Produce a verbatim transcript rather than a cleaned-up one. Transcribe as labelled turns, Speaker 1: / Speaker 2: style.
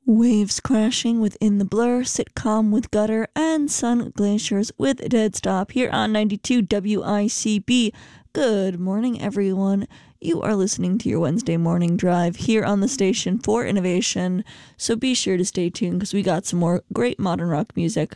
Speaker 1: Waves crashing within the blur, sitcom with gutter, and sun glaciers with dead stop here on ninety-two W I C B. Good morning, everyone. You are listening to your Wednesday morning drive here on the station for innovation, so be sure to stay tuned because we got some more great modern rock music